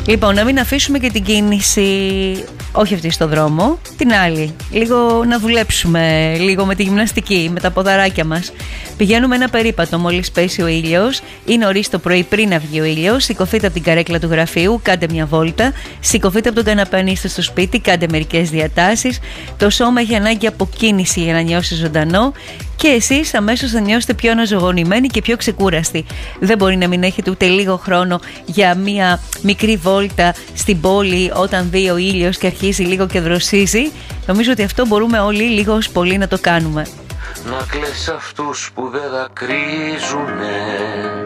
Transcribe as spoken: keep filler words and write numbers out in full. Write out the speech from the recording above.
Λοιπόν, να μην αφήσουμε και την κίνηση, όχι αυτή στο δρόμο, την άλλη. Λίγο να δουλέψουμε, λίγο με τη γυμναστική, με τα ποδαράκια μας. Πηγαίνουμε ένα περίπατο μόλις πέσει ο ήλιος ή νωρίς το πρωί πριν να βγει ο ήλιος. Σηκωθείτε από την καρέκλα του γραφείου, κάντε μια βόλτα. Σηκωθείτε από τον καναπέ αν είστε στο σπίτι, κάντε μερικές διατάσεις. Το σώμα έχει ανάγκη από κίνηση για να νιώσει ζωντανό. Και εσείς αμέσως θα νιώσετε πιο αναζωογονημένοι και πιο ξεκούραστοι. Δεν μπορεί να μην έχετε ούτε λίγο χρόνο για μια μικρή βόλτα στην πόλη όταν δει ο ήλιος και αρχίζει λίγο και δροσίζει. Νομίζω ότι αυτό μπορούμε όλοι λίγο ως πολύ να το κάνουμε. Να κλαις αυτούς που δεν δακρύζουνε.